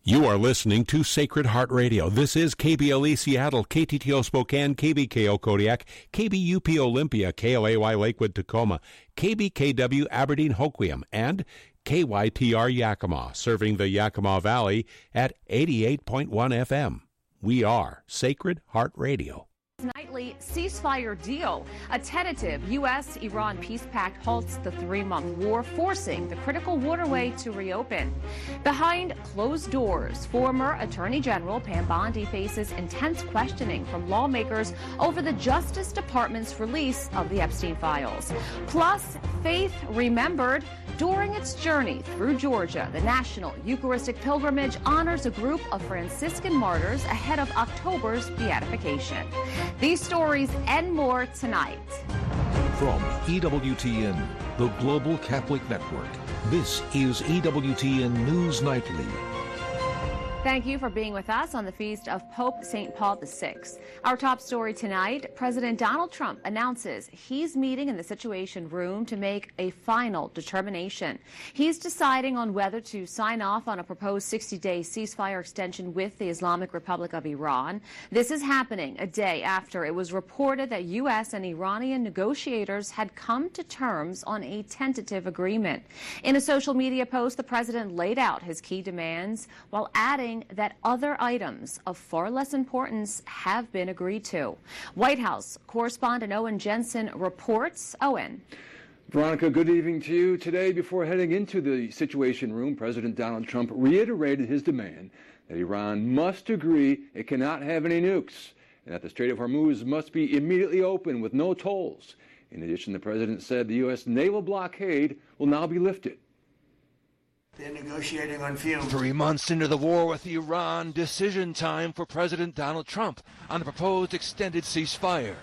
You are listening to Sacred Heart Radio. This is KBLE Seattle, KTTO Spokane, KBKO Kodiak, KBUP Olympia, KLAY Lakewood Tacoma, KBKW Aberdeen Hoquiam, and KYTR Yakima, serving the Yakima Valley at 88.1 FM. We are Sacred Heart Radio. Nightly ceasefire deal. A tentative U.S.-Iran peace pact halts the 3-month war, forcing the critical waterway to reopen. Behind closed doors, former Attorney General Pam Bondi faces intense questioning from lawmakers over the Justice Department's release of the Epstein files. Plus, faith remembered. During its journey through Georgia, the National Eucharistic Pilgrimage honors a group of Franciscan martyrs ahead of October's beatification. These stories and more tonight. From EWTN, the Global Catholic Network, this is EWTN News Nightly. Thank you for being with us on the feast of Pope St. Paul VI. Our top story tonight, President Donald Trump announces he's meeting in the Situation Room to make a final determination. He's deciding on whether to sign off on a proposed 60-day ceasefire extension with the Islamic Republic of Iran. This is happening a day after it was reported that U.S. and Iranian negotiators had come to terms on a tentative agreement. In a social media post, the president laid out his key demands while adding that other items of far less importance have been agreed to. White House correspondent Owen Jensen reports. Owen. Veronica, good evening to you. Today, before heading into the Situation Room, President Donald Trump reiterated his demand that Iran must agree it cannot have any nukes and that the Strait of Hormuz must be immediately open with no tolls. In addition, the president said the U.S. naval blockade will now be lifted. They're negotiating on fumes. 3 months into the war with Iran, decision time for President Donald Trump on the proposed extended ceasefire.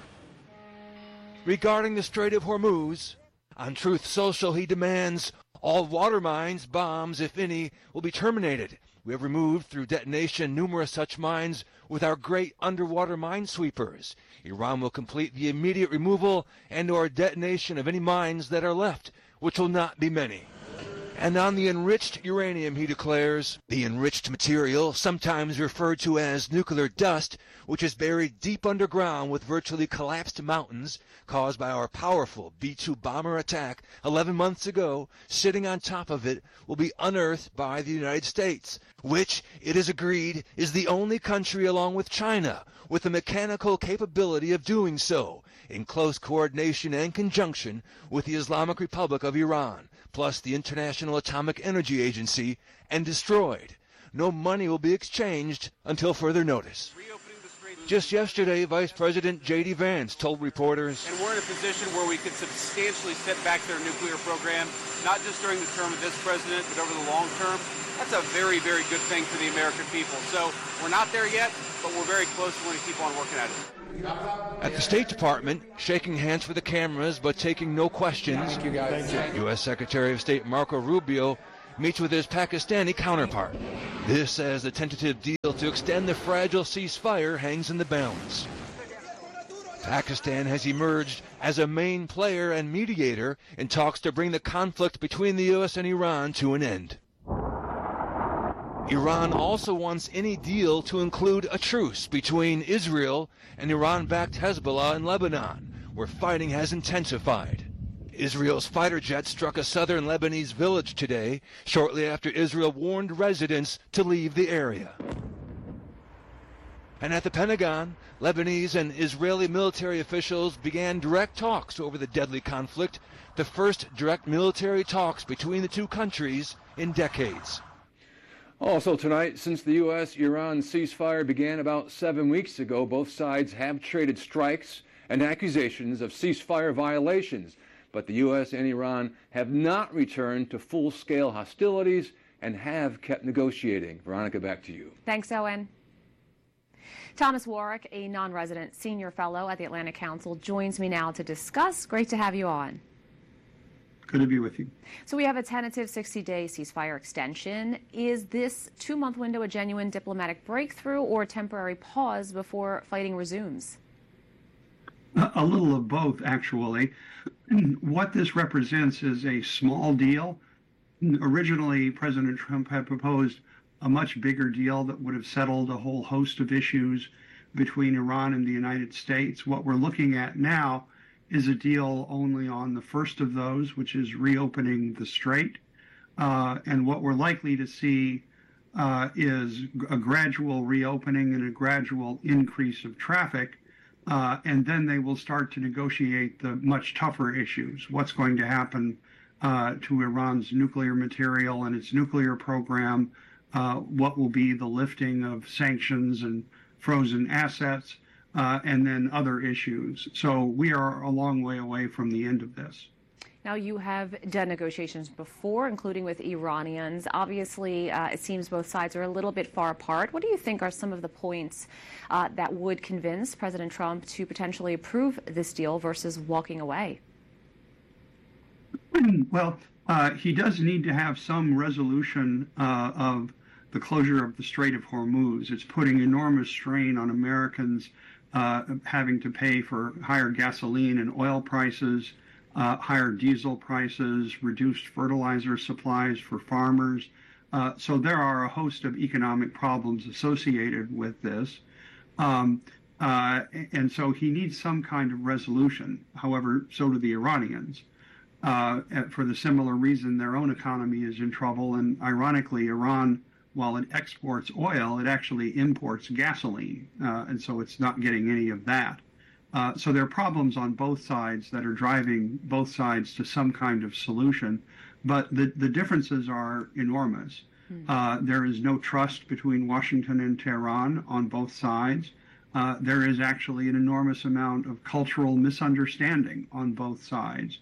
Regarding the Strait of Hormuz, on Truth Social he demands all water mines, bombs, if any, will be terminated. We have removed through detonation numerous such mines with our great underwater minesweepers. Iran will complete the immediate removal and or detonation of any mines that are left, which will not be many. And on the enriched uranium, he declares, the enriched material, sometimes referred to as nuclear dust, which is buried deep underground with virtually collapsed mountains caused by our powerful B-2 bomber attack 11 months ago, sitting on top of it, will be unearthed by the United States, which, it is agreed, is the only country along with China with the mechanical capability of doing so, in close coordination and conjunction with the Islamic Republic of Iran, plus the International Atomic Energy Agency, and destroyed. No money will be exchanged until further notice. Just yesterday, Vice President J.D. Vance told reporters, and we're in a position where we could substantially set back their nuclear program, not just during the term of this president, but over the long term. That's a very, very good thing for the American people. So we're not there yet, but we're very close. We want to keep on working at it. At the State Department, shaking hands for the cameras but taking no questions, U.S. Secretary of State Marco Rubio meets with his Pakistani counterpart. This as the tentative deal to extend the fragile ceasefire hangs in the balance. Pakistan has emerged as a main player and mediator in talks to bring the conflict between the U.S. and Iran to an end. Iran also wants any deal to include a truce between Israel and Iran-backed Hezbollah in Lebanon, where fighting has intensified. Israel's fighter jet struck a southern Lebanese village today, shortly after Israel warned residents to leave the area. And at the Pentagon, Lebanese and Israeli military officials began direct talks over the deadly conflict, the first direct military talks between the two countries in decades. Also tonight, since the U.S.-Iran ceasefire began about 7 weeks ago, both sides have traded strikes and accusations of ceasefire violations. But the U.S. and Iran have not returned to full-scale hostilities and have kept negotiating. Veronica, back to you. Thanks, Owen. Thomas Warwick, a non-resident senior fellow at the Atlantic Council, joins me now to discuss. Great to have you on. Good to be with you. So we have a tentative 60-day ceasefire extension. Is this 2-month window a genuine diplomatic breakthrough or a temporary pause before fighting resumes? A little of both, actually. What this represents is a small deal. Originally, President Trump had proposed a much bigger deal that would have settled a whole host of issues between Iran and the United States. What we're looking at now is a deal only on the first of those, which is reopening the strait. And what we're likely to see is a gradual reopening and a gradual increase of traffic. And then they will start to negotiate the much tougher issues. What's going to happen to Iran's nuclear material and its nuclear program? What will be the lifting of sanctions and frozen assets, and then other issues. So we are a long way away from the end of this. Now, you have done negotiations before, including with Iranians. Obviously, it seems both sides are a little bit far apart. What do you think are some of the points that would convince President Trump to potentially approve this deal versus walking away? Well, he does need to have some resolution of the closure of the Strait of Hormuz. It's putting enormous strain on Americans having to pay for higher gasoline and oil prices, higher diesel prices, reduced fertilizer supplies for farmers. So there are a host of economic problems associated with this. And so he needs some kind of resolution. However, so do the Iranians. For the similar reason, their own economy is in trouble. And ironically, Iran, while it exports oil, it actually imports gasoline. And so it's not getting any of that. So there are problems on both sides that are driving both sides to some kind of solution. But the differences are enormous. There is no trust between Washington and Tehran on both sides. There is actually an enormous amount of cultural misunderstanding on both sides.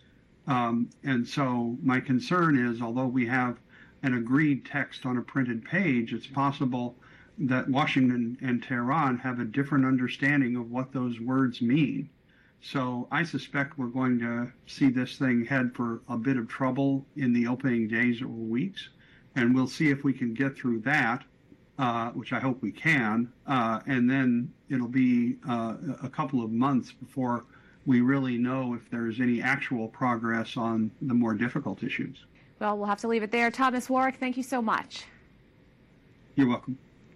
And so my concern is, although we have an agreed text on a printed page, it's possible that Washington and Tehran have a different understanding of what those words mean. So I suspect we're going to see this thing head for a bit of trouble in the opening days or weeks, and we'll see if we can get through that, which I hope we can, and then it'll be a couple of months before we really know if there's any actual progress on the more difficult issues. Well, we'll have to leave it there. Thomas Warwick, thank you so much. You're welcome.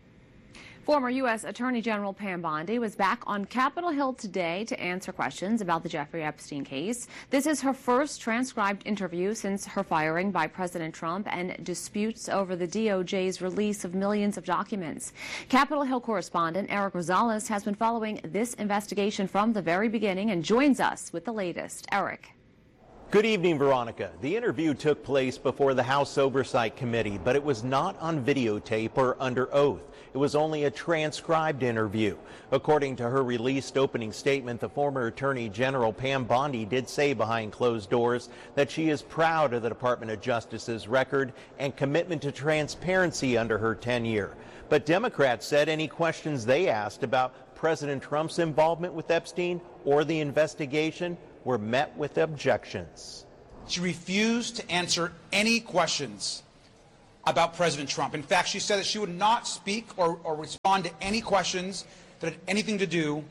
Former U.S. Attorney General Pam Bondi was back on Capitol Hill today to answer questions about the Jeffrey Epstein case. This is her first transcribed interview since her firing by President Trump and disputes over the DOJ's release of millions of documents. Capitol Hill correspondent Eric Rosales has been following this investigation from the very beginning and joins us with the latest. Eric. Good evening, Veronica. The interview took place before the House Oversight Committee, but it was not on videotape or under oath. It was only a transcribed interview. According to her released opening statement, the former Attorney General Pam Bondi did say behind closed doors that she is proud of the Department of Justice's record and commitment to transparency under her tenure. But Democrats said any questions they asked about President Trump's involvement with Epstein or the investigation were met with objections. She refused to answer any questions about President Trump. In fact, she said that she would not speak or respond to any questions that had anything to do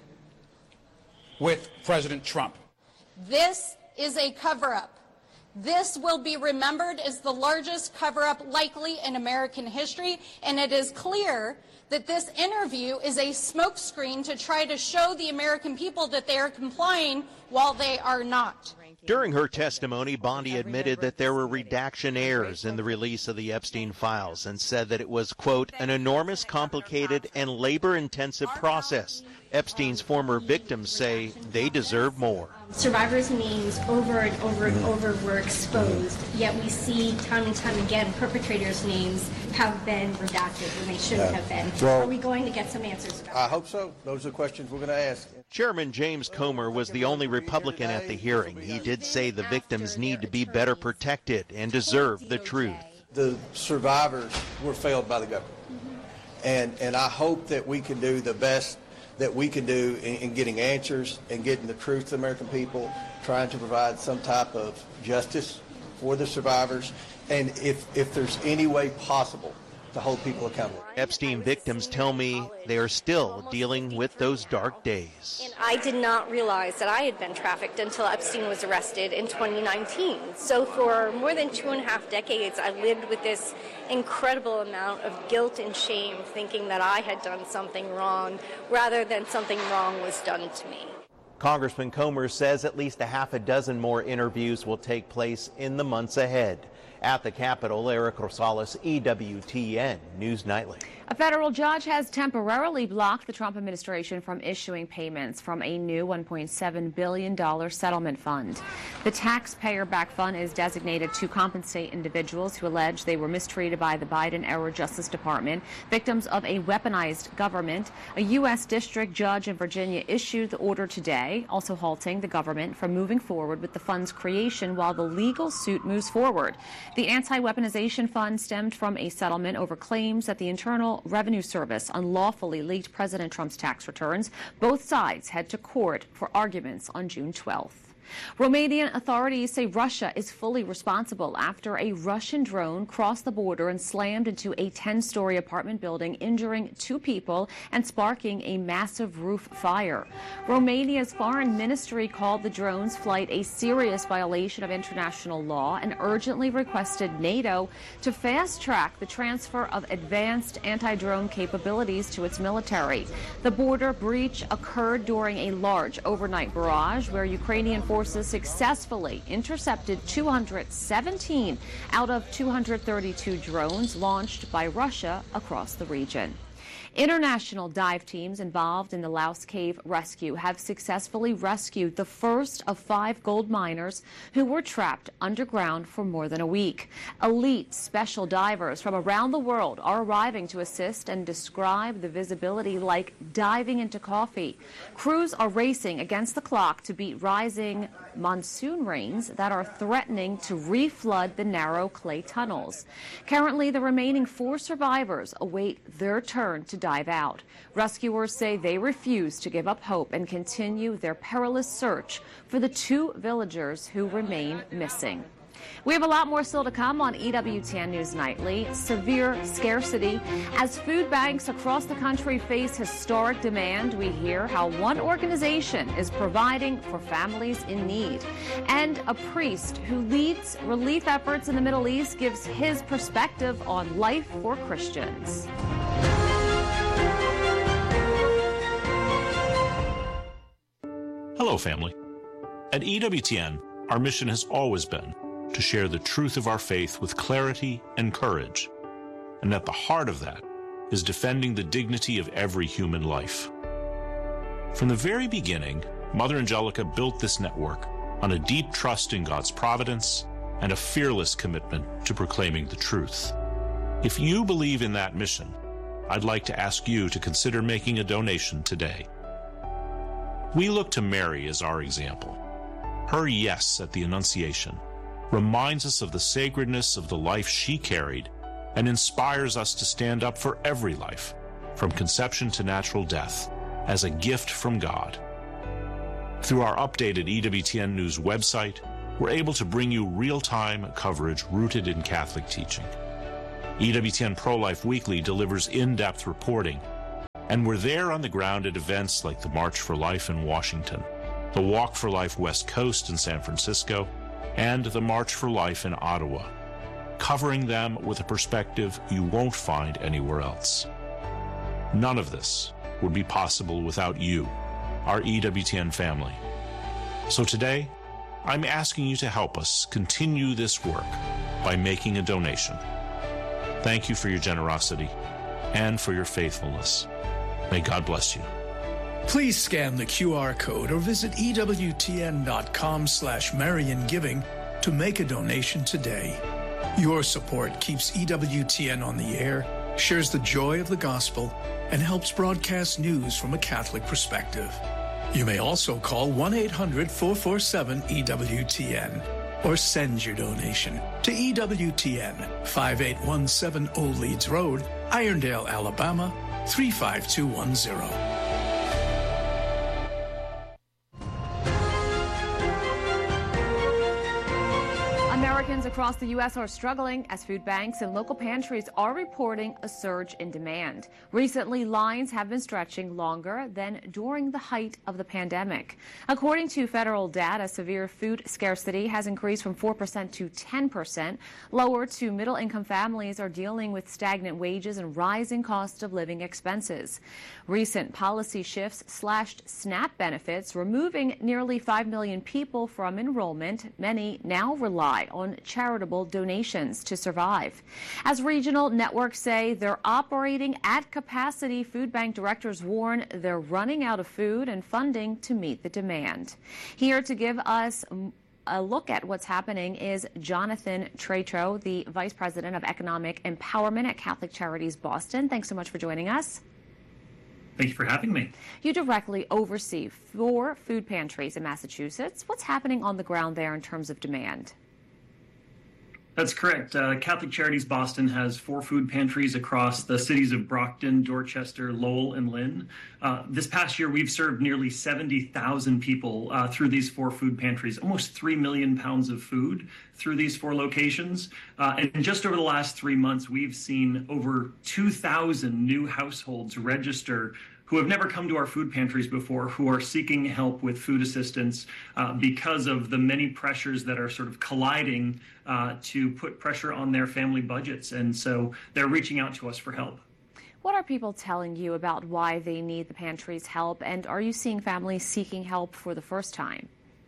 with President Trump. This is a cover-up. This will be remembered as the largest cover-up likely in American history, and it is clear that this interview is a smokescreen to try to show the American people that they are complying while they are not. During her testimony, Bondi admitted that there were redaction errors in the release of the Epstein files and said that it was, quote, an enormous, complicated, and labor-intensive process. Epstein's former victims say they deserve more. Survivors' names over and over and over were exposed, yet we see time and time again perpetrators' names have been redacted when they shouldn't have been. Well, are we going to get some answers about that? I hope so. Those are the questions we're going to ask. Chairman James Comer was the only Republican at the hearing. He did say the victims need to be better protected and deserve the truth. The survivors were failed by the government. And I hope that we can do the best that we can do in getting answers and getting the truth to the American people, trying to provide some type of justice for the survivors. And if there's any way possible to hold people accountable. Epstein victims tell me they are still dealing with those dark days. And I did not realize that I had been trafficked until Epstein was arrested in 2019. So for more than 2.5 decades, I lived with this incredible amount of guilt and shame, thinking that I had done something wrong rather than something wrong was done to me. Congressman Comer says at least a half a dozen more interviews will take place in the months ahead. At the Capitol, Eric Rosales, EWTN News Nightly. A federal judge has temporarily blocked the Trump administration from issuing payments from a new $1.7 billion settlement fund. The taxpayer-backed fund is designated to compensate individuals who allege they were mistreated by the Biden-era Justice Department, victims of a weaponized government. A U.S. district judge in Virginia issued the order today, also halting the government from moving forward with the fund's creation while the legal suit moves forward. The anti-weaponization fund stemmed from a settlement over claims that the Internal Revenue Service unlawfully leaked President Trump's tax returns. Both sides head to court for arguments on June 12th. Romanian authorities say Russia is fully responsible after a Russian drone crossed the border and slammed into a 10-story apartment building, injuring 2 people and sparking a massive roof fire. Romania's foreign ministry called the drone's flight a serious violation of international law and urgently requested NATO to fast-track the transfer of advanced anti-drone capabilities to its military. The border breach occurred during a large overnight barrage where Ukrainian forces successfully intercepted 217 out of 232 drones launched by Russia across the region. International dive teams involved in the Laos Cave rescue have successfully rescued the first of 5 gold miners who were trapped underground for more than a week. Elite special divers from around the world are arriving to assist and describe the visibility like diving into coffee. Crews are racing against the clock to beat rising monsoon rains that are threatening to reflood the narrow clay tunnels. Currently, the remaining 4 survivors await their turn to dive out. Rescuers say they refuse to give up hope and continue their perilous search for the 2 villagers who remain missing. We have a lot more still to come on EWTN News Nightly. Severe scarcity. As food banks across the country face historic demand, we hear how one organization is providing for families in need. And a priest who leads relief efforts in the Middle East gives his perspective on life for Christians. Hello, family. At EWTN, our mission has always been to share the truth of our faith with clarity and courage. And at the heart of that is defending the dignity of every human life. From the very beginning, Mother Angelica built this network on a deep trust in God's providence and a fearless commitment to proclaiming the truth. If you believe in that mission, I'd like to ask you to consider making a donation today. We look to Mary as our example. Her yes at the Annunciation reminds us of the sacredness of the life she carried and inspires us to stand up for every life, from conception to natural death, as a gift from God. Through our updated EWTN News website, we're able to bring you real-time coverage rooted in Catholic teaching. EWTN Pro-Life Weekly delivers in-depth reporting, and we're there on the ground at events like the March for Life in Washington, the Walk for Life West Coast in San Francisco, and the March for Life in Ottawa, covering them with a perspective you won't find anywhere else. None of this would be possible without you, our EWTN family. So today, I'm asking you to help us continue this work by making a donation. Thank you for your generosity and for your faithfulness. May God bless you. Please scan the QR code or visit EWTN.com/MarianGiving to make a donation today. Your support keeps EWTN on the air, shares the joy of the gospel, and helps broadcast news from a Catholic perspective. You may also call 1-800-447-EWTN or send your donation to EWTN, 5817 Old Leeds Road, Irondale, Alabama, 35210. Americans across the U.S. are struggling as food banks and local pantries are reporting a surge in demand. Recently, lines have been stretching longer than during the height of the pandemic. According to federal data, severe food scarcity has increased from 4% to 10%. Lower to middle-income families are dealing with stagnant wages and rising cost of living expenses. Recent policy shifts slashed SNAP benefits, removing nearly 5 million people from enrollment. Many now rely on charitable donations to survive. As regional networks say they're operating at capacity, food bank directors warn they're running out of food and funding to meet the demand. Here to give us a look at what's happening is Jonathan Tretro, the Vice President of Economic Empowerment at Catholic Charities Boston. Thanks so much for joining us. Thank you for having me. You directly oversee 4 food pantries in Massachusetts. What's happening on the ground there in terms of demand? That's correct. Catholic Charities Boston has 4 food pantries across the cities of Brockton, Dorchester, Lowell, and Lynn. This past year, we've served nearly 70,000 people through these 4 food pantries, almost 3 million pounds of food through these 4 locations. And just over the last 3 months, we've seen over 2,000 new households register who have never come to our food pantries before, who are seeking help with food assistance because of the many pressures that are sort of colliding to put pressure on their family budgets. And so they're reaching out to us for help. What are people telling you about why they need the pantry's help? And are you seeing families seeking help for the first time?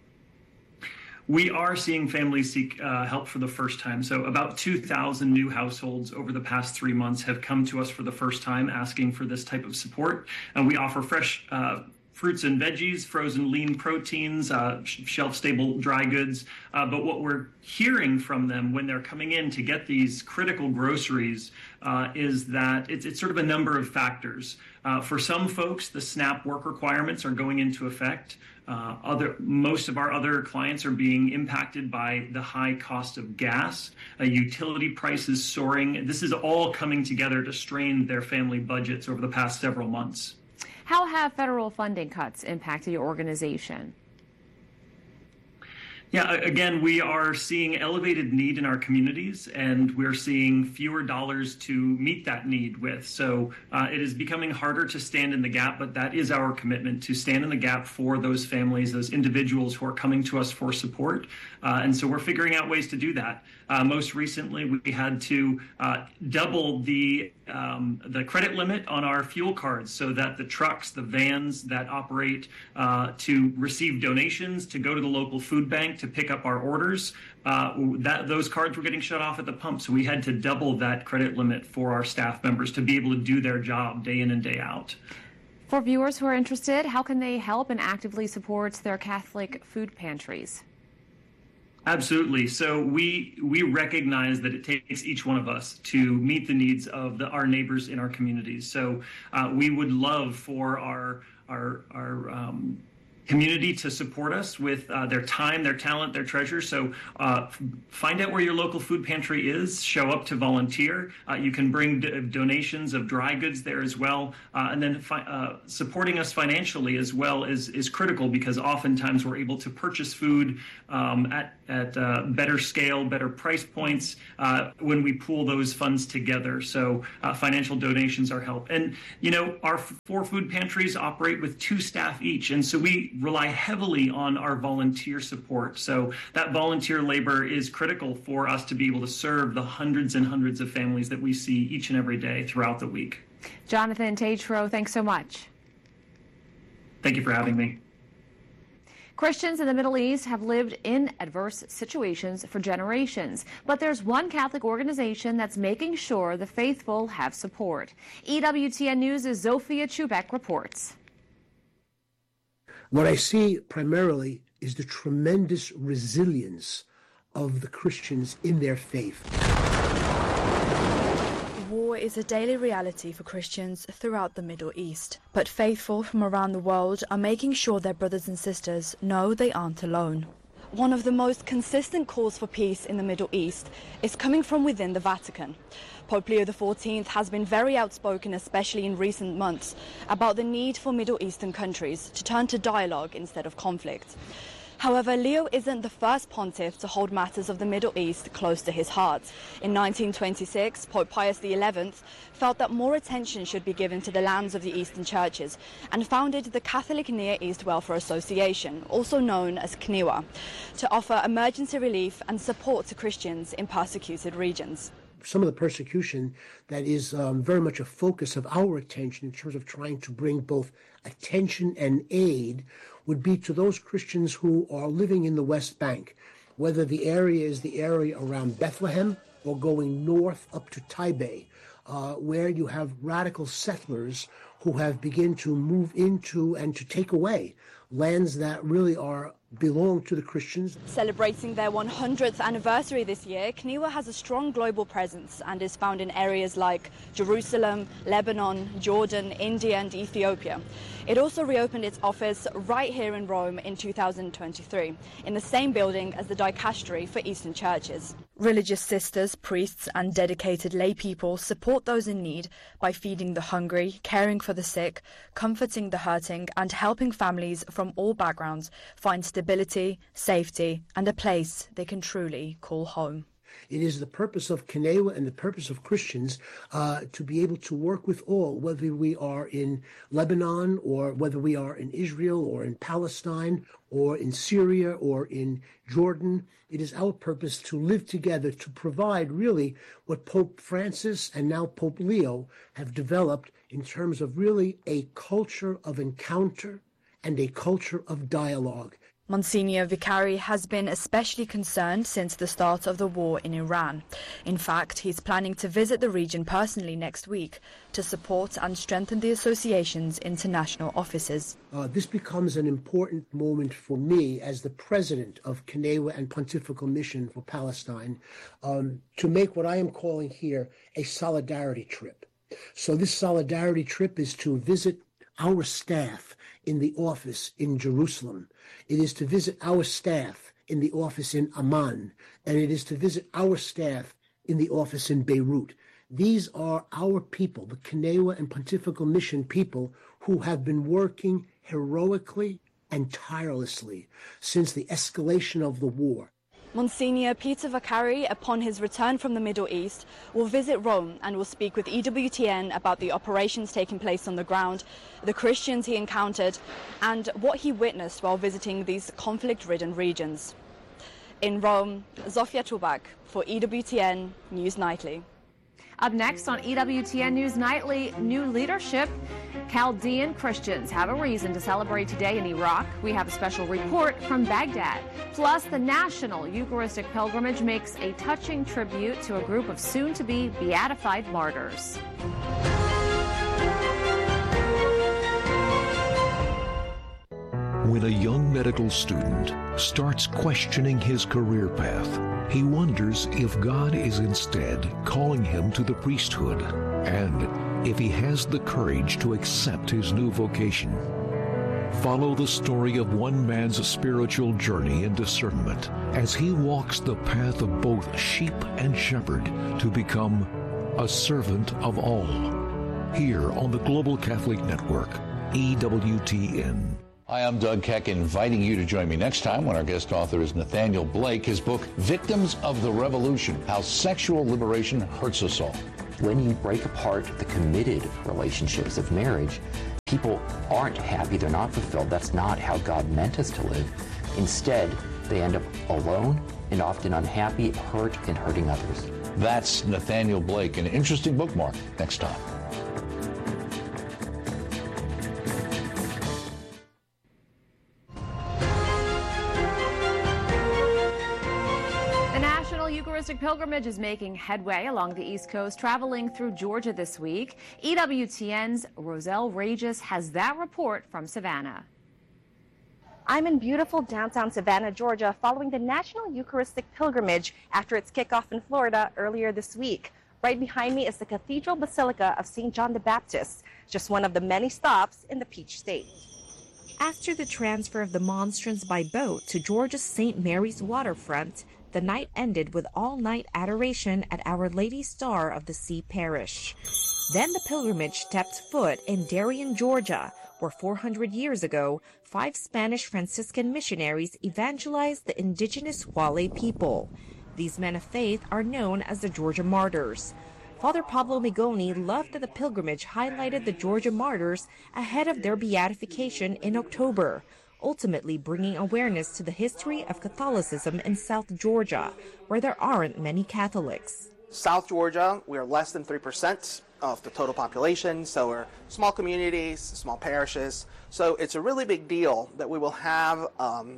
We are seeing families seek help for the first time. So about 2,000 new households over the past 3 months have come to us for the first time asking for this type of support. And we offer fresh fruits and veggies, frozen lean proteins, shelf-stable dry goods. But what we're hearing from them when they're coming in to get these critical groceries is that it's sort of a number of factors. For some folks, the SNAP work requirements are going into effect. Most of our other clients are being impacted by the high cost of gas, utility prices soaring. This is all coming together to strain their family budgets over the past several months. How have federal funding cuts impacted your organization? Yeah, again, we are seeing elevated need in our communities, and we're seeing fewer dollars to meet that need with. So it is becoming harder to stand in the gap, but that is our commitment, to stand in the gap for those families, those individuals who are coming to us for support. And so we're figuring out ways to do that. Most recently, we had to double the credit limit on our fuel cards so that the trucks, the vans that operate to receive donations, to go to the local food bank, to pick up our orders, those cards were getting shut off at the pump. So we had to double that credit limit for our staff members to be able to do their job day in and day out. For viewers who are interested, how can they help and actively support their Catholic food pantries? Absolutely. So we recognize that it takes each one of us to meet the needs of our neighbors in our communities. So we would love for our community to support us with their time, their talent, their treasure. So find out where your local food pantry is, show up to volunteer. You can bring donations of dry goods there as well. And then supporting us financially as well is critical, because oftentimes we're able to purchase food at better scale, better price points when we pool those funds together. So financial donations are help. And, you know, our 4 food pantries operate with 2 staff each. And so we rely heavily on our volunteer support. So that volunteer labor is critical for us to be able to serve the hundreds and hundreds of families that we see each and every day throughout the week. Jonathan Tretro, thanks so much. Thank you for having me. Christians in the Middle East have lived in adverse situations for generations, but there's one Catholic organization that's making sure the faithful have support. EWTN News' Zofia Chubek reports. What I see primarily is the tremendous resilience of the Christians in their faith. War is a daily reality for Christians throughout the Middle East, but faithful from around the world are making sure their brothers and sisters know they aren't alone. One of the most consistent calls for peace in the Middle East is coming from within the Vatican. Pope Leo XIV has been very outspoken, especially in recent months, about the need for Middle Eastern countries to turn to dialogue instead of conflict. However, Leo isn't the first pontiff to hold matters of the Middle East close to his heart. In 1926, Pope Pius XI felt that more attention should be given to the lands of the Eastern churches and founded the Catholic Near East Welfare Association, also known as CNEWA, to offer emergency relief and support to Christians in persecuted regions. Some of the persecution that is very much a focus of our attention in terms of trying to bring both attention and aid would be to those Christians who are living in the West Bank, whether the area is the area around Bethlehem or going north up to Taibe, where you have radical settlers who have begun to move into and to take away lands that really belong to the Christians. Celebrating their 100th anniversary this year, CNEWA has a strong global presence and is found in areas like Jerusalem, Lebanon, Jordan, India and Ethiopia. It also reopened its office right here in Rome in 2023, in the same building as the Dicastery for Eastern churches. Religious sisters, priests and dedicated lay people support those in need by feeding the hungry, caring for the sick, comforting the hurting and helping families from all backgrounds find stability, safety and a place they can truly call home. It is the purpose of CNEWA and the purpose of Christians to be able to work with all, whether we are in Lebanon or whether we are in Israel or in Palestine or in Syria or in Jordan. It is our purpose to live together to provide really what Pope Francis and now Pope Leo have developed in terms of really a culture of encounter and a culture of dialogue. Monsignor Vicari has been especially concerned since the start of the war in Iran. In fact, he's planning to visit the region personally next week to support and strengthen the association's international offices. This becomes an important moment for me as the president of CNEWA and Pontifical Mission for Palestine to make what I am calling here a solidarity trip. So this solidarity trip is to visit our staff in the office in Jerusalem. It is to visit our staff in the office in Amman, and it is to visit our staff in the office in Beirut. These are our people, the CNEWA and Pontifical Mission people, who have been working heroically and tirelessly since the escalation of the war. Monsignor Peter Vicari, upon his return from the Middle East, will visit Rome and will speak with EWTN about the operations taking place on the ground, the Christians he encountered, and what he witnessed while visiting these conflict-ridden regions. In Rome, Zofia Tubak for EWTN News Nightly. Up next on EWTN News Nightly, new leadership. Chaldean Christians have a reason to celebrate today in Iraq. We have a special report from Baghdad. Plus, the National Eucharistic Pilgrimage makes a touching tribute to a group of soon-to-be beatified martyrs. When a young medical student starts questioning his career path, he wonders if God is instead calling him to the priesthood, and if he has the courage to accept his new vocation. Follow the story of one man's spiritual journey and discernment as he walks the path of both sheep and shepherd to become a servant of all. Here on the Global Catholic Network, EWTN. Hi, I'm Doug Keck, inviting you to join me next time when our guest author is Nathaniel Blake. His book, Victims of the Revolution, How Sexual Liberation Hurts Us All. When you break apart the committed relationships of marriage, people aren't happy, they're not fulfilled. That's not how God meant us to live. Instead, they end up alone and often unhappy, hurt, and hurting others. That's Nathaniel Blake, an interesting bookmark next time. Eucharistic Pilgrimage is making headway along the East Coast, traveling through Georgia this week. EWTN's Roselle Regis has that report from Savannah. I'm in beautiful downtown Savannah, Georgia, following the National Eucharistic Pilgrimage after its kickoff in Florida earlier this week. Right behind me is the Cathedral Basilica of St. John the Baptist, just one of the many stops in the Peach State. After the transfer of the monstrance by boat to Georgia's St. Mary's waterfront, the night ended with all-night adoration at Our Lady Star of the Sea Parish. Then the pilgrimage stepped foot in Darien, Georgia, where 400 years ago, 5 Spanish Franciscan missionaries evangelized the indigenous Wale people. These men of faith are known as the Georgia Martyrs. Father Pablo Migoni loved that the pilgrimage highlighted the Georgia martyrs ahead of their beatification in October, ultimately bringing awareness to the history of Catholicism in South Georgia, where there aren't many Catholics. South Georgia, we are less than 3% of the total population, so we're small communities, small parishes. So it's a really big deal that we will have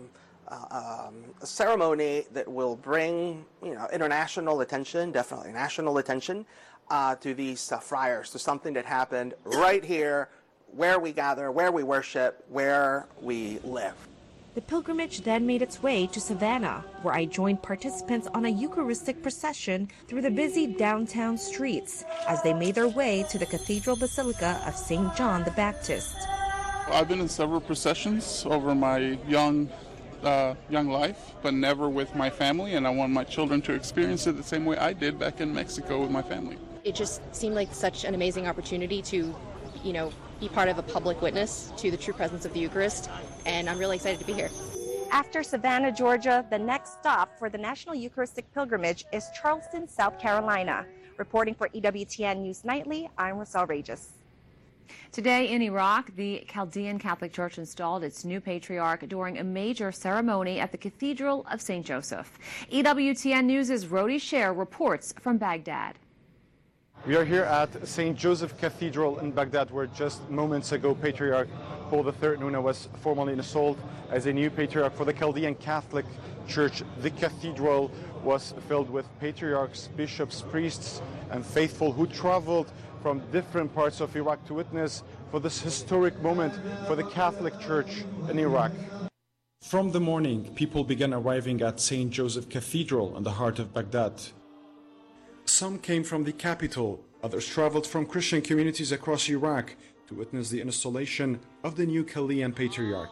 a ceremony that will bring, international attention, definitely national attention, to these friars, to something that happened right here, where we gather, where we worship, where we live. The pilgrimage then made its way to Savannah, where I joined participants on a Eucharistic procession through the busy downtown streets as they made their way to the Cathedral Basilica of St. John the Baptist. I've been in several processions over my young life, but never with my family, and I want my children to experience it the same way I did back in Mexico with my family. It just seemed like such an amazing opportunity to, be part of a public witness to the true presence of the Eucharist, and I'm really excited to be here. After Savannah, Georgia, the next stop for the National Eucharistic Pilgrimage is Charleston, South Carolina. Reporting for EWTN News Nightly, I'm Rosal Regis. Today in Iraq, the Chaldean Catholic Church installed its new patriarch during a major ceremony at the Cathedral of St. Joseph. EWTN News' Rodi Sher reports from Baghdad. We are here at St. Joseph Cathedral in Baghdad, where just moments ago Patriarch Paul III Nuna was formally installed as a new patriarch for the Chaldean Catholic Church. The cathedral was filled with patriarchs, bishops, priests, and faithful who traveled from different parts of Iraq to witness for this historic moment for the Catholic Church in Iraq. From the morning, people began arriving at St. Joseph Cathedral in the heart of Baghdad. Some came from the capital, others traveled from Christian communities across Iraq to witness the installation of the new Chaldean Patriarch.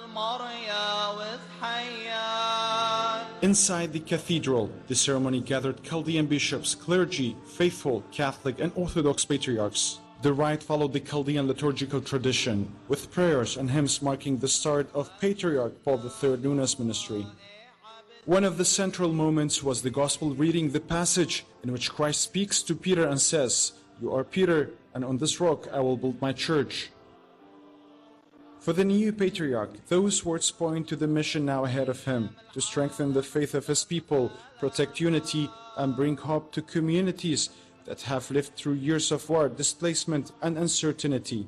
Inside the cathedral, the ceremony gathered Chaldean bishops, clergy, faithful, Catholic and Orthodox patriarchs. The rite followed the Chaldean liturgical tradition, with prayers and hymns marking the start of Patriarch Paul III Nuna's ministry. One of the central moments was the Gospel reading, the passage in which Christ speaks to Peter and says, "You are Peter, and on this rock I will build my church." For the new Patriarch, those words point to the mission now ahead of him, to strengthen the faith of his people, protect unity, and bring hope to communities that have lived through years of war, displacement, and uncertainty.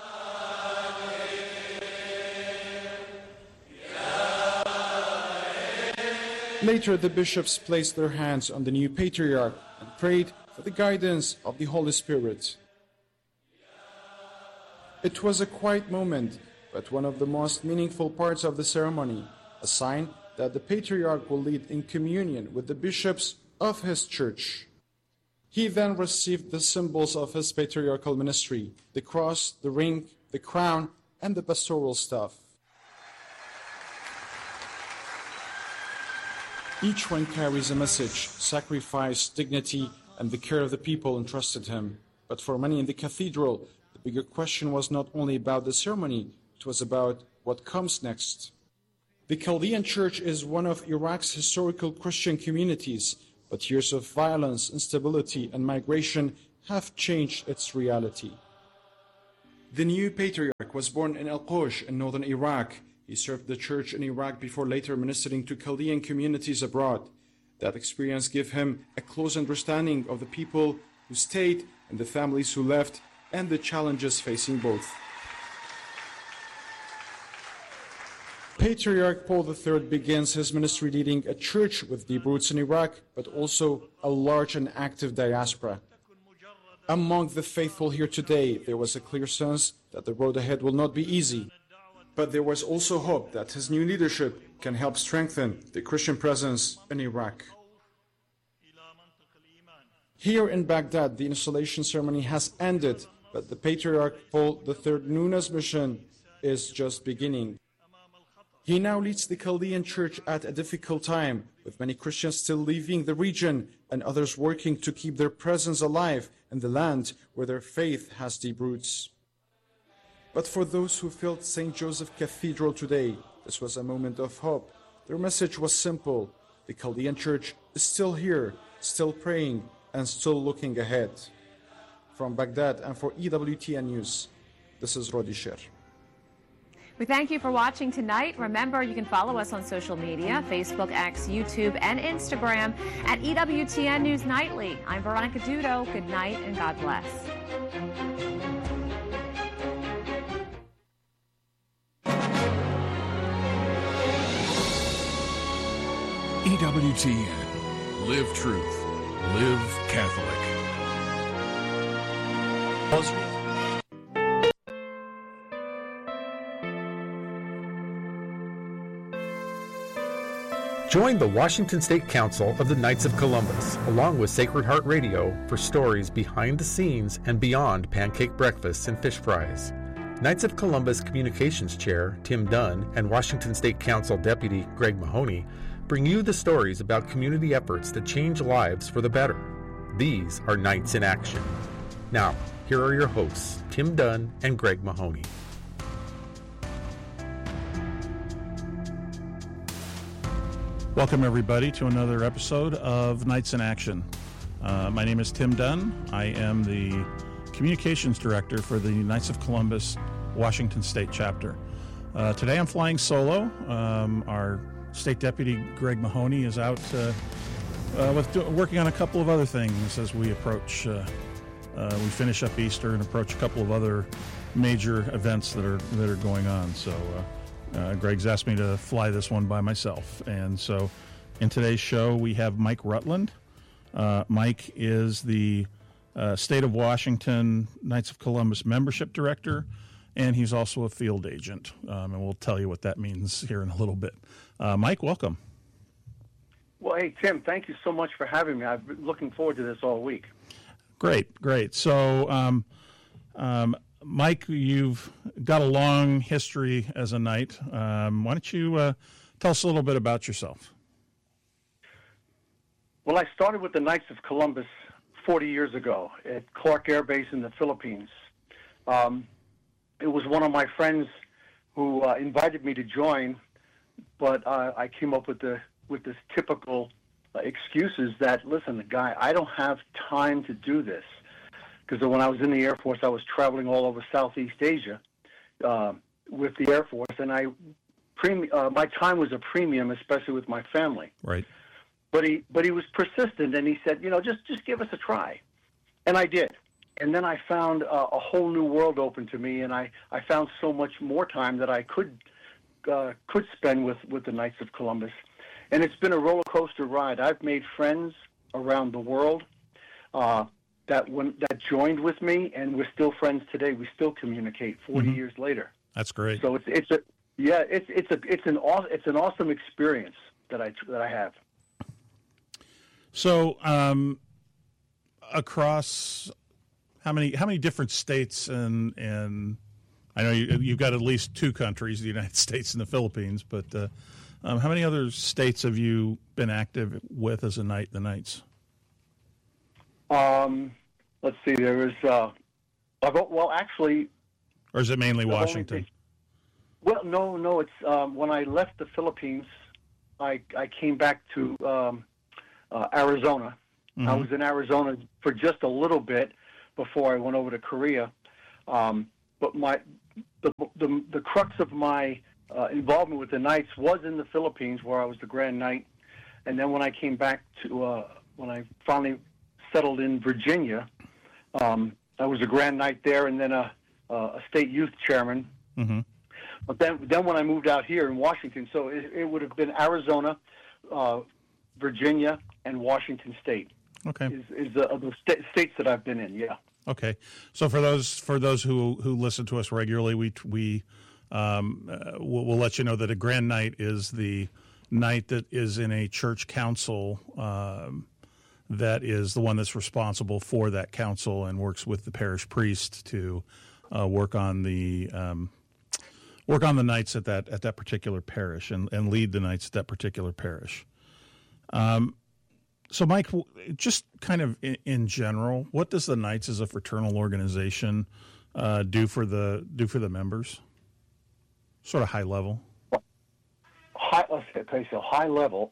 Later, the bishops placed their hands on the new Patriarch and prayed for the guidance of the Holy Spirit. It was a quiet moment, but one of the most meaningful parts of the ceremony, a sign that the Patriarch will lead in communion with the bishops of his church. He then received the symbols of his patriarchal ministry, the cross, the ring, the crown, and the pastoral staff. Each one carries a message, sacrifice, dignity, and the care of the people entrusted him. But for many in the cathedral, the bigger question was not only about the ceremony, it was about what comes next. The Chaldean Church is one of Iraq's historical Christian communities, but years of violence, instability, and migration have changed its reality. The new Patriarch was born in Al-Qosh in northern Iraq. He served the church in Iraq before later ministering to Chaldean communities abroad. That experience gave him a close understanding of the people who stayed and the families who left, and the challenges facing both. Patriarch Paul III begins his ministry leading a church with deep roots in Iraq, but also a large and active diaspora. Among the faithful here today, there was a clear sense that the road ahead will not be easy. But there was also hope that his new leadership can help strengthen the Christian presence in Iraq. Here in Baghdad, the installation ceremony has ended, but the Patriarch Paul III Nuna's mission is just beginning. He now leads the Chaldean Church at a difficult time, with many Christians still leaving the region and others working to keep their presence alive in the land where their faith has deep roots. But for those who filled St. Joseph Cathedral today, this was a moment of hope. Their message was simple. The Chaldean Church is still here, still praying, and still looking ahead. From Baghdad and for EWTN News, this is Rodi Sher. We thank you for watching tonight. Remember, you can follow us on social media, Facebook, X, YouTube, and Instagram at EWTN News Nightly. I'm Veronica Dudo. Good night and God bless. EWTN. Live truth. Live Catholic. Join the Washington State Council of the Knights of Columbus, along with Sacred Heart Radio, for stories behind the scenes and beyond pancake breakfasts and fish fries. Knights of Columbus Communications Chair Tim Dunn and Washington State Council Deputy Greg Mahoney bring you the stories about community efforts that change lives for the better. These are Knights in Action. Now, here are your hosts, Tim Dunn and Greg Mahoney. Welcome, everybody, to another episode of Knights in Action. My name is Tim Dunn. I am the Communications Director for the Knights of Columbus Washington State Chapter. Today I'm flying solo. Our State Deputy Greg Mahoney is out working on a couple of other things as we approach, we finish up Easter and approach a couple of other major events that are going on. So Greg's asked me to fly this one by myself. And so in today's show, we have Mike Rutland. Mike is the State of Washington Knights of Columbus Membership Director, and he's also a field agent. And we'll tell you what that means here in a little bit. Mike, welcome. Well, hey, Tim, thank you so much for having me. I've been looking forward to this all week. Great. So, Mike, you've got a long history as a Knight. Why don't you tell us a little bit about yourself? Well, I started with the Knights of Columbus 40 years ago at Clark Air Base in the Philippines. It was one of my friends who invited me to join, but I came up with this typical excuses that, listen, guy, I don't have time to do this. Because when I was in the Air Force, I was traveling all over Southeast Asia with the Air Force, and my time was a premium, especially with my family. Right. But he was persistent, and he said, just give us a try, and I did. And then I found a whole new world open to me, and I found so much more time that I could spend with the Knights of Columbus, and it's been a roller coaster ride. I've made friends around the world. That joined with me, and we're still friends today. We still communicate 40 years later. That's great. So it's an awesome experience that I have. So across how many different states and I know you've got at least two countries, the United States and the Philippines, but how many other states have you been active with as a Knight, the Knights? Let's see. There was, actually. Or is it mainly Washington? Well, no. It's when I left the Philippines, I came back to Arizona. Mm-hmm. I was in Arizona for just a little bit before I went over to Korea. But the crux of my involvement with the Knights was in the Philippines, where I was the Grand Knight, and then when I came back to when I finally settled in Virginia, I was a Grand Knight there, and then a state youth chairman. Mm-hmm. But then when I moved out here in Washington, so it would have been Arizona, Virginia, and Washington State. Okay, is the states that I've been in. Yeah. Okay, so for those who listen to us regularly, we'll let you know that a Grand Knight is the Knight that is in a church council. That is the one that's responsible for that council and works with the parish priest to work on the Knights at that particular parish and lead the Knights at that particular parish. So, Mike, just kind of in general, what does the Knights as a fraternal organization do for the members? Sort of high level. High level.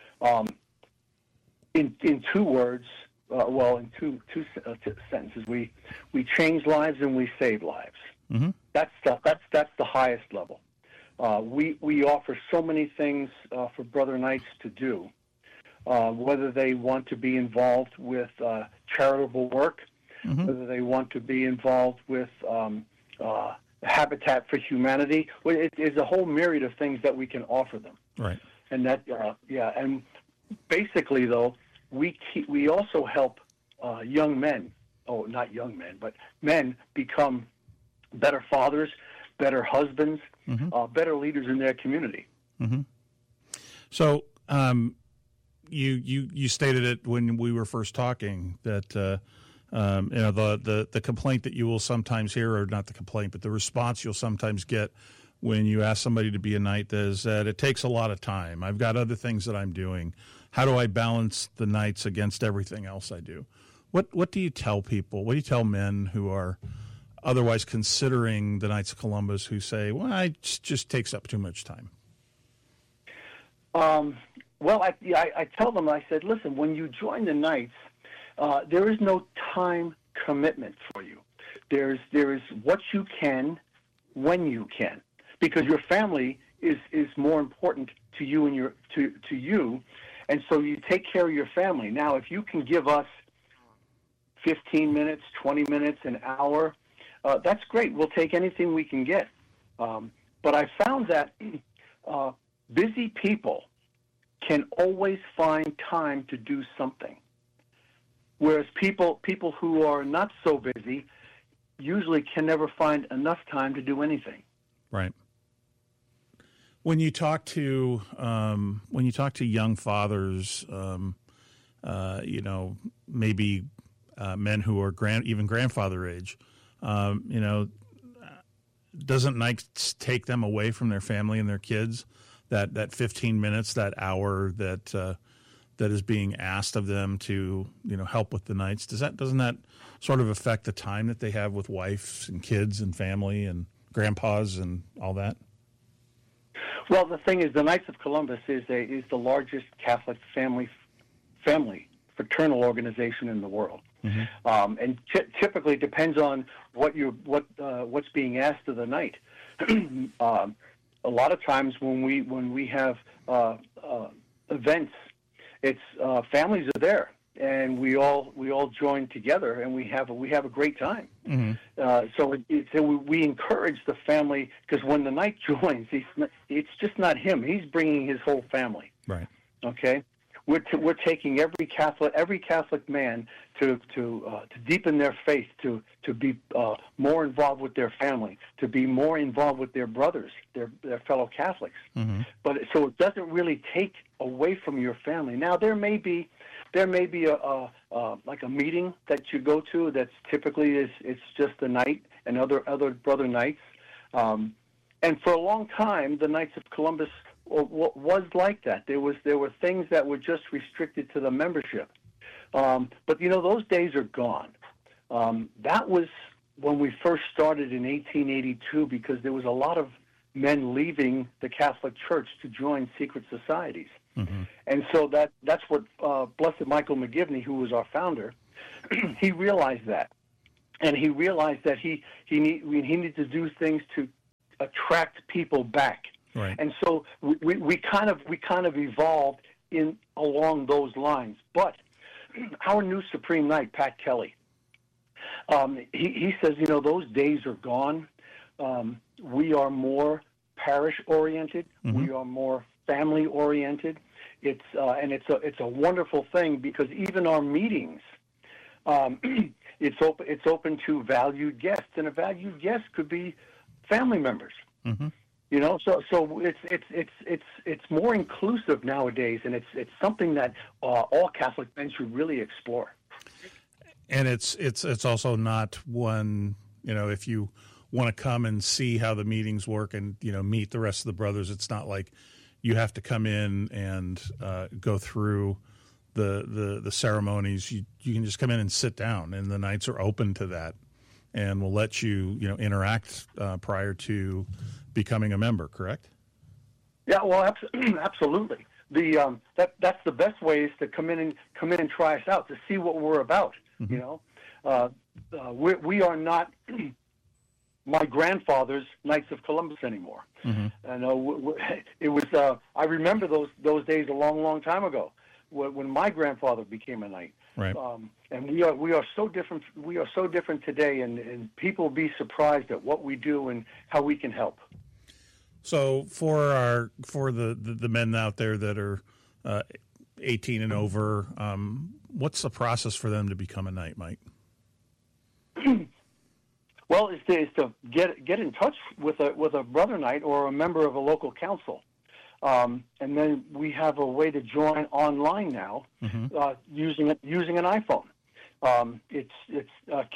In two words, in two sentences, we change lives and we save lives. Mm-hmm. That's the highest level. We offer so many things for Brother Knights to do, whether they want to be involved with charitable work, mm-hmm. whether they want to be involved with Habitat for Humanity. Well, it's a whole myriad of things that we can offer them. Right. And that, and basically, though, we also help young men. Oh, not young men, but men become better fathers, better husbands, mm-hmm. Better leaders in their community. Mm-hmm. So, you stated it when we were first talking that the complaint that you will sometimes hear, or not the complaint, but the response you'll sometimes get when you ask somebody to be a knight is that it takes a lot of time. I've got other things that I'm doing. How do I balance the Knights against everything else I do? What do you tell people? What do you tell men who are otherwise considering the Knights of Columbus who say, well, it just takes up too much time? Well, I tell them, I said, listen, when you join the Knights, there is no time commitment for you. There is what you can when you can, because your family is more important to you and to you, and so you take care of your family. Now, if you can give us 15 minutes, 20 minutes, an hour, that's great. We'll take anything we can get. But I found that busy people can always find time to do something, whereas people who are not so busy usually can never find enough time to do anything. Right. When you talk to young fathers, maybe men who are even grandfather age, doesn't Knights take them away from their family and their kids? That 15 minutes, that hour that is being asked of them to help with the Knights, doesn't that sort of affect the time that they have with wives and kids and family and grandpas and all that? Well, the thing is, the Knights of Columbus is the largest Catholic family fraternal organization in the world, mm-hmm. And typically depends on what's being asked of the Knight. A lot of times when we have events, it's families are there, and we all join together, and we have a great time. Mm-hmm. So we encourage the family, because when the Knight joins, it's just not him. He's bringing his whole family. Right. Okay. We're taking every Catholic man to deepen their faith, to be more involved with their family, to be more involved with their brothers, their fellow Catholics. Mm-hmm. But so it doesn't really take away from your family. Now there may be a like a meeting that you go to that's typically it's just the Knight and other Brother Knights, and for a long time the Knights of Columbus was like that. There were things that were just restricted to the membership, but those days are gone. That was when we first started in 1882, because there was a lot of men leaving the Catholic Church to join secret societies, mm-hmm. and so that's what Blessed Michael McGivney, who was our founder, he realized that, and he realized that he needed to do things to attract people back. Right. And so we kind of evolved along those lines. But our new Supreme Knight, Pat Kelly, he says, those days are gone. We are more parish oriented. Mm-hmm. We are more family oriented. It's a wonderful thing, because even our meetings, it's open to valued guests, and a valued guest could be family members. Mm-hmm. So it's more inclusive nowadays, and it's something that all Catholic men should really explore. And it's also not one, if you want to come and see how the meetings work and meet the rest of the brothers, it's not like you have to come in and go through the ceremonies. You can just come in and sit down, and the Knights are open to that. and will let you interact prior to becoming a member. Correct? Yeah, well, absolutely. That's the best way is to come in and try us out to see what we're about. Mm-hmm. We are not my grandfather's Knights of Columbus anymore. Mm-hmm. And it was. I remember those days a long time ago when my grandfather became a knight. Right. And we are so different. We are so different today, and people will be surprised at what we do and how we can help. So for the men out there that are 18 and over, what's the process for them to become a knight, Mike? Well, it's to get in touch with a brother knight or a member of a local council, and then we have a way to join online now, mm-hmm. using an iPhone. It's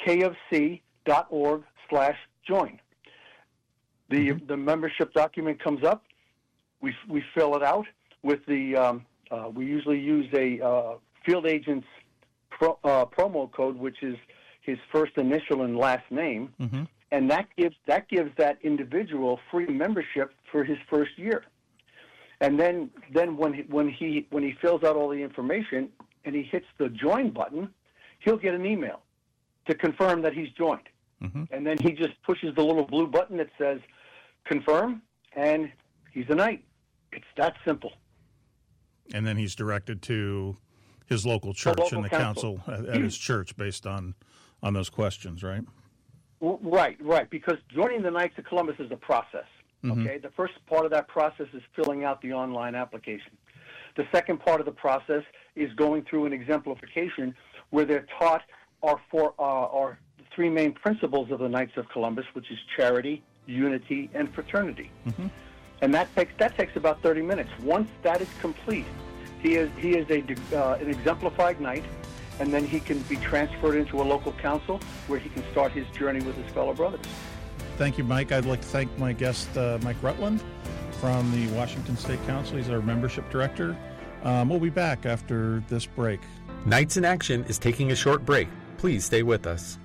kfc.org/join. The membership document comes up. We fill it out with the. We usually use a field agent's promo code, which is his first initial and last name, mm-hmm. and that gives that individual free membership for his first year. And then when he fills out all the information and he hits the join button, he'll get an email to confirm that he's joined. Mm-hmm. And then he just pushes the little blue button that says confirm, and he's a knight. It's that simple. And then he's directed to his local church and the council at his church based on those questions, right? Right, because joining the Knights of Columbus is a process, mm-hmm. okay? The first part of that process is filling out the online application. The second part of the process is going through an exemplification where they're taught our three main principles of the Knights of Columbus, which is charity, unity, and fraternity. Mm-hmm. And that takes about 30 minutes. Once that is complete, he is an exemplified knight, and then he can be transferred into a local council where he can start his journey with his fellow brothers. Thank you, Mike. I'd like to thank my guest, Mike Rutland, from the Washington State Council. He's our membership director. We'll be back after this break. Knights in Action is taking a short break. Please stay with us.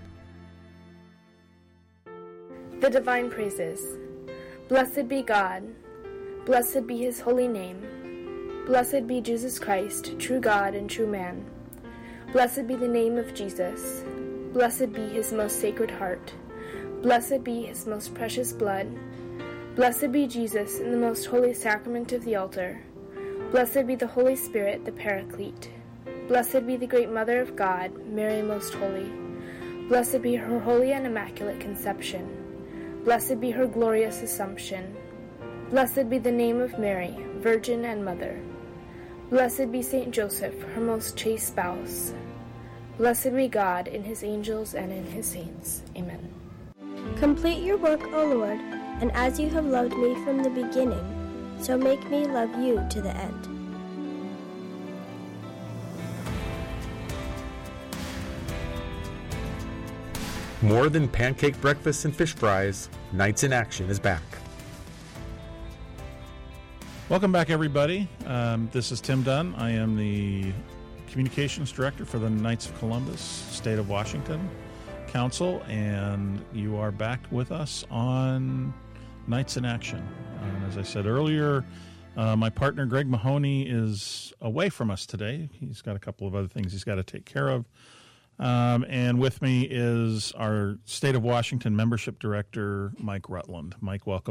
The Divine Praises. Blessed be God. Blessed be his holy name. Blessed be Jesus Christ, true God and true man. Blessed be the name of Jesus. Blessed be his most sacred heart. Blessed be his most precious blood. Blessed be Jesus in the most holy sacrament of the altar. Blessed be the Holy Spirit, the Paraclete. Blessed be the great Mother of God, Mary most holy. Blessed be her holy and immaculate conception. Blessed be her glorious assumption. Blessed be the name of Mary, Virgin and Mother. Blessed be Saint Joseph, her most chaste spouse. Blessed be God in his angels and in his saints. Amen. Complete your work, O Lord, and as you have loved me from the beginning, so make me love you to the end. More than pancake breakfast and fish fries, Knights in Action is back. Welcome back, everybody. This is Tim Dunn. I am the Communications Director for the Knights of Columbus, State of Washington Council, and you are back with us on Knights in Action. As I said earlier, my partner Greg Mahoney is away from us today. He's got a couple of other things he's got to take care of. And with me is our State of Washington Membership Director, Mike Rutland. Mike, welcome.